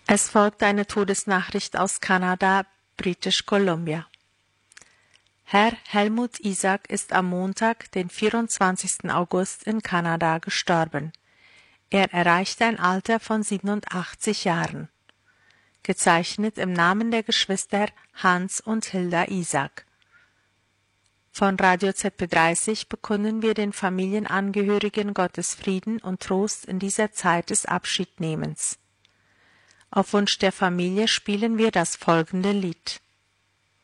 Es folgt eine Todesnachricht aus Kanada, British Columbia. Herr Helmut Isaac ist am Montag, den 24. August in Kanada gestorben. Er erreichte ein Alter von 87 Jahren. Gezeichnet im Namen der Geschwister Hans und Hilda Isaac. Von Radio ZB30 bekunden wir den Familienangehörigen Gottes Frieden und Trost in dieser Zeit des Abschiednehmens. Auf Wunsch der Familie spielen wir das folgende Lied.